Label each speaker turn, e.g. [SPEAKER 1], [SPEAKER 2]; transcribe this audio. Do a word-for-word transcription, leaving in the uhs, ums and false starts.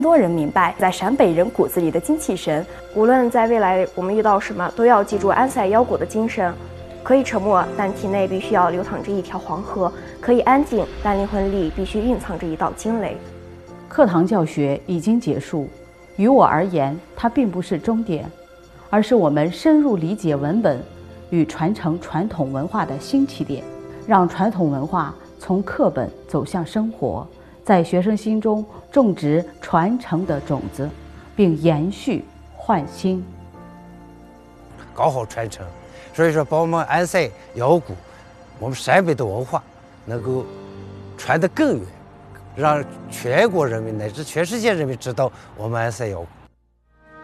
[SPEAKER 1] 多人明白，在陕北人骨子里的精气神，
[SPEAKER 2] 无论在未来我们遇到什么，都要记住安塞腰鼓的精神。可以沉默，但体内必须要流淌着一条黄河；可以安静，但灵魂里必须蕴藏着一道惊雷。
[SPEAKER 3] 课堂教学已经结束，于我而言，它并不是终点，而是我们深入理解文本与传承传统文化的新起点，让传统文化从课本走向生活，在学生心中种植传承的种子，并延续焕新，
[SPEAKER 4] 搞好传承。所以说，把我们安塞腰鼓，我们陕北的文化能够传得更远，让全国人民乃至全世界人民知道我们安塞腰鼓。